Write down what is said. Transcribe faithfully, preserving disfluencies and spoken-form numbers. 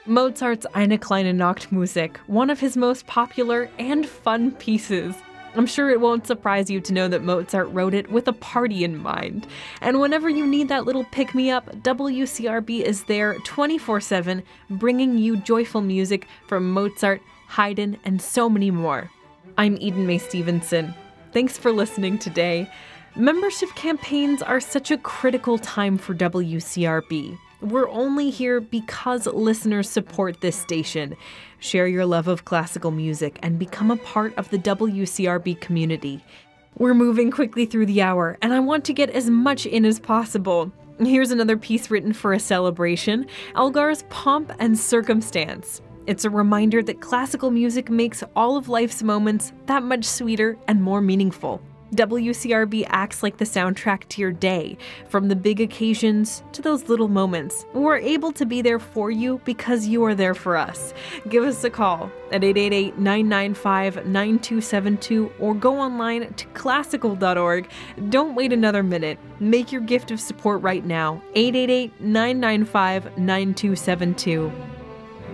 Mozart's Eine kleine Nachtmusik, one of his most popular and fun pieces. I'm sure it won't surprise you to know that Mozart wrote it with a party in mind. And whenever you need that little pick-me-up, W C R B is there twenty-four seven, bringing you joyful music from Mozart, Haydn, and so many more. I'm Eden Mae Stevenson. Thanks for listening today. Membership campaigns are such a critical time for W C R B. We're only here because listeners support this station. Share your love of classical music and become a part of the W C R B community. We're moving quickly through the hour, and I want to get as much in as possible. Here's another piece written for a celebration, Elgar's Pomp and Circumstance. It's a reminder that classical music makes all of life's moments that much sweeter and more meaningful. W C R B acts like the soundtrack to your day, from the big occasions to those little moments. We're able to be there for you because you are there for us. Give us a call at eight eight eight, nine nine five, nine two seven two or go online to classical dot org. Don't wait another minute. Make your gift of support right now. eight eight eight, nine nine five, nine two seven two.